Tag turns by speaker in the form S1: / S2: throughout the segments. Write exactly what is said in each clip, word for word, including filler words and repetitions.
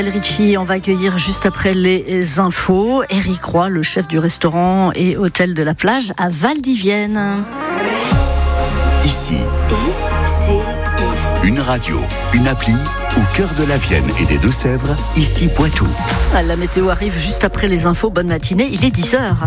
S1: Richie, on va accueillir juste après les infos Éric Roy, le chef du restaurant et hôtel de la plage à Val-d'Yvienne.
S2: Ici,
S3: I C I.
S2: Une radio, une appli au cœur de la Vienne et des Deux-Sèvres, ici Poitou.
S1: La météo arrive juste après les infos. Bonne matinée, il est dix heures.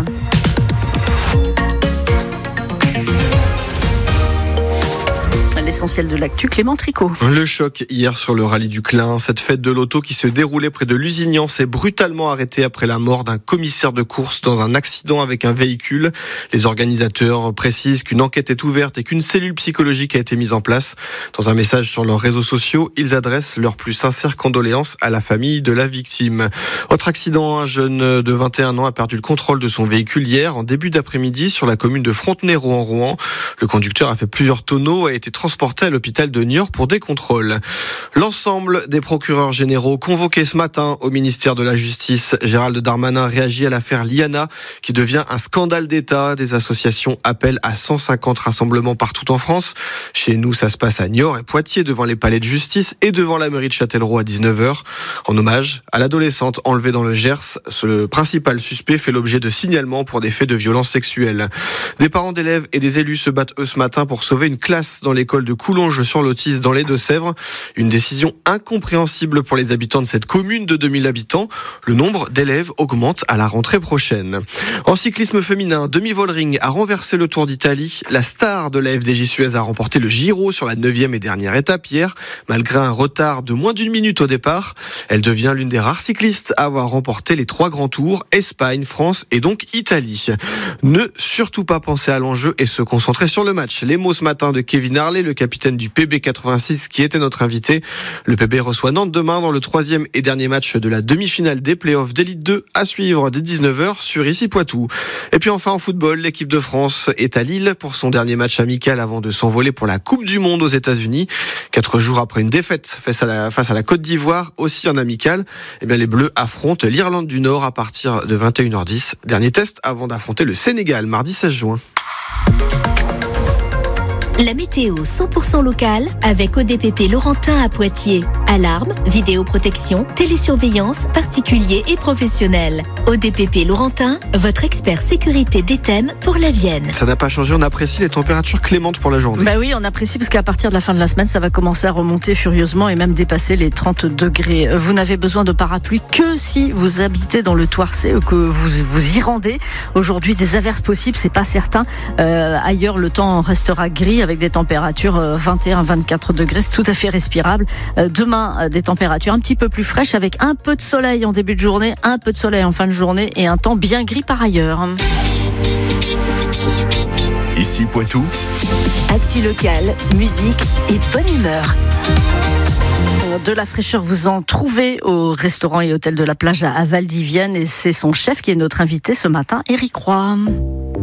S1: L'essentiel de l'actu, Clément Tricot.
S4: Le choc hier sur le rallye du Clin. Cette fête de l'auto qui se déroulait près de Lusignan s'est brutalement arrêtée après la mort d'un commissaire de course dans un accident avec un véhicule. Les organisateurs précisent qu'une enquête est ouverte et qu'une cellule psychologique a été mise en place. Dans un message sur leurs réseaux sociaux, ils adressent leurs plus sincères condoléances à la famille de la victime. Autre accident, un jeune de vingt et un ans a perdu le contrôle de son véhicule hier en début d'après-midi sur la commune de Frontenay-Rouen-Rouen. Le conducteur a fait plusieurs tonneaux et a été transporté à l'hôpital de Niort pour des contrôles. L'ensemble des procureurs généraux convoqués ce matin au ministère de la Justice. Gérald Darmanin réagit à l'affaire Liana qui devient un scandale d'État. Des associations appellent à cent cinquante rassemblements partout en France. Chez nous, ça se passe à Niort et Poitiers devant les palais de justice et devant la mairie de Châtellerault à dix-neuf heures. En hommage à l'adolescente enlevée dans le Gers, le principal suspect fait l'objet de signalements pour des faits de violence sexuelle. Des parents d'élèves et des élus se battent eux ce matin pour sauver une classe dans l'école de Coulonges-sur-l'Autis dans les Deux-Sèvres. Une décision incompréhensible pour les habitants de cette commune de deux mille habitants. Le nombre d'élèves augmente à la rentrée prochaine. En cyclisme féminin, Demi Vollering a renversé le Tour d'Italie. La star de la F D J Suez a remporté le Giro sur la neuvième et dernière étape hier, malgré un retard de moins d'une minute au départ. Elle devient l'une des rares cyclistes à avoir remporté les trois grands tours, Espagne, France et donc Italie. Ne surtout pas penser à l'enjeu et se concentrer sur le match. Les mots ce matin de Kevin Harley, le capitaine du P B quatre-vingt-six qui était notre invité. Le P B reçoit Nantes demain dans le troisième et dernier match de la demi-finale des playoffs d'Élite deux à suivre dès dix-neuf heures sur Ici Poitou. Et puis enfin en football, l'équipe de France est à Lille pour son dernier match amical avant de s'envoler pour la Coupe du Monde aux États-Unis. Quatre jours après une défaite face à la, face à la Côte d'Ivoire, aussi en amical, eh bien les Bleus affrontent l'Irlande du Nord à partir de vingt et une heures dix. Dernier test avant d'affronter le Sénégal mardi seize juin.
S3: La météo cent pour cent locale avec O D P P Laurentin à Poitiers. Alarme, vidéoprotection, télésurveillance, particuliers et professionnels. O D P P Laurentin, votre expert sécurité des thèmes pour la Vienne.
S4: Ça n'a pas changé, on apprécie les températures clémentes pour la journée.
S1: Bah oui, on apprécie parce qu'à partir de la fin de la semaine, ça va commencer à remonter furieusement et même dépasser les trente degrés. Vous n'avez besoin de parapluie que si vous habitez dans le Thouarcé ou que vous vous y rendez. Aujourd'hui, des averses possibles, c'est pas certain. Euh, ailleurs, le temps restera gris avec des températures vingt et un à vingt-quatre degrés, c'est tout à fait respirable. Euh, demain, des températures un petit peu plus fraîches avec un peu de soleil en début de journée, un peu de soleil en fin de journée et un temps bien gris par ailleurs.
S2: Ici Poitou.
S3: Actu locale, musique et bonne humeur.
S1: De la fraîcheur, vous en trouvez au restaurant et hôtel de la plage à Val-d'Yvienne et c'est son chef qui est notre invité ce matin, Éric Roy.